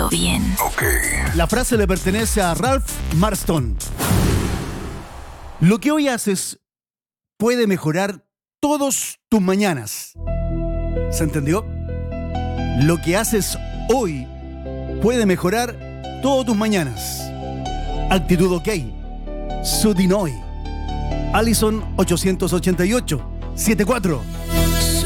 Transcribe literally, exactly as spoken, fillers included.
haciendo bien. Ok. La frase le pertenece a Ralph Marston. Lo que hoy haces puede mejorar todos tus mañanas. ¿Se entendió? Lo que haces hoy puede mejorar todos tus mañanas. Actitud OK. Sudinoy. Allison ochocientos ochenta y ocho setenta y cuatro